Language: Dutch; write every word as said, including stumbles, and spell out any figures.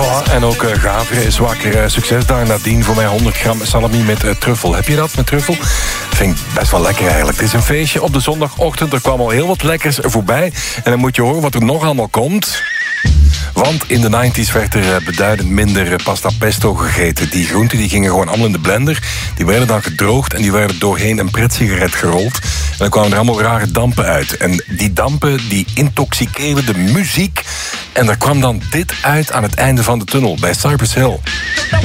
Voilà, en ook uh, Gavre is wakker. Uh, succes daar, Nadine. Voor mij honderd gram salami met uh, truffel. Heb je dat met truffel? Vind ik best wel lekker eigenlijk. Het is een feestje op de zondagochtend. Er kwam al heel wat lekkers voorbij. En dan moet je horen wat er nog allemaal komt. Want in de negentig werd er beduidend minder pasta pesto gegeten. Die groenten die gingen gewoon allemaal in de blender. Die werden dan gedroogd en die werden doorheen een pretsigaret gerold. En dan kwamen er allemaal rare dampen uit. En die dampen die intoxiceerden de muziek. En er kwam dan dit uit aan het einde van de tunnel bij Cypress Hill.